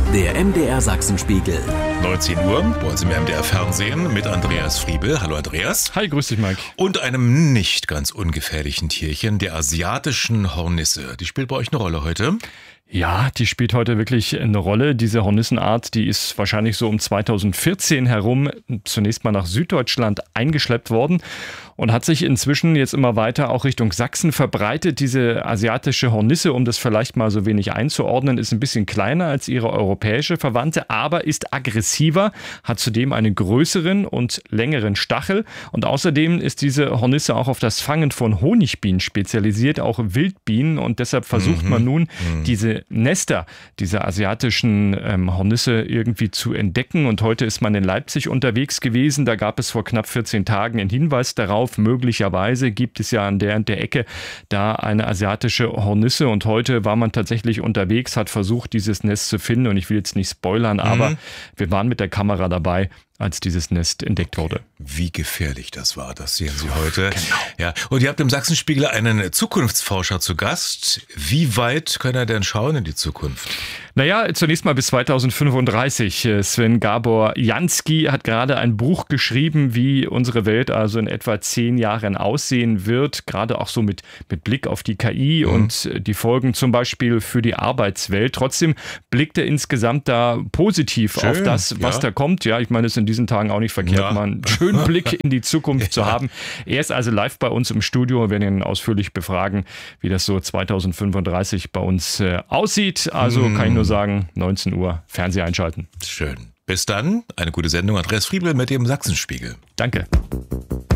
Der MDR Sachsenspiegel. 19 Uhr, bei uns im MDR Fernsehen mit Andreas Friebel. Hallo Andreas. Hi, grüß dich Mike. Und einem nicht ganz ungefährlichen Tierchen, der asiatischen Hornisse. Die spielt bei euch eine Rolle heute. Ja, die spielt heute wirklich eine Rolle. Diese Hornissenart, die ist wahrscheinlich so um 2014 herum zunächst mal nach Süddeutschland eingeschleppt worden und hat sich inzwischen jetzt immer weiter auch Richtung Sachsen verbreitet. Diese asiatische Hornisse, um das vielleicht mal so wenig einzuordnen, ist ein bisschen kleiner als ihre europäische Verwandte, aber ist aggressiver, hat zudem einen größeren und längeren Stachel. Und außerdem ist diese Hornisse auch auf das Fangen von Honigbienen spezialisiert, auch Wildbienen. Und deshalb versucht man nun, diese Nester dieser asiatischen Hornisse irgendwie zu entdecken. Und heute ist man in Leipzig unterwegs gewesen. Da gab es vor knapp 14 Tagen einen Hinweis darauf, möglicherweise gibt es ja an der und der Ecke da eine asiatische Hornisse. Und heute war man tatsächlich unterwegs, hat versucht, dieses Nest zu finden. Und ich will jetzt nicht spoilern, aber wir waren mit der Kamera dabei, als dieses Nest entdeckt wurde. Wie gefährlich das war, das sehen Sie heute. Genau. Ja, und ihr habt im Sachsenspiegel einen Zukunftsforscher zu Gast. Wie weit kann er denn schauen in die Zukunft? Naja, zunächst mal bis 2035. Sven Gabor Jansky hat gerade ein Buch geschrieben, wie unsere Welt also in etwa 10 Jahren aussehen wird. Gerade auch so mit Blick auf die KI und die Folgen zum Beispiel für die Arbeitswelt. Trotzdem blickt er insgesamt da positiv auf das, was da kommt. Ja, ich meine, es ist in diesen Tagen auch nicht verkehrt, mal einen schönen Blick in die Zukunft zu haben. Er ist also live bei uns im Studio. Wir werden ihn ausführlich befragen, wie das so 2035 bei uns aussieht. Also kann ich nur sagen, 19 Uhr Fernseher einschalten. Schön. Bis dann, eine gute Sendung. Andreas Friebel mit dem Sachsenspiegel. Danke.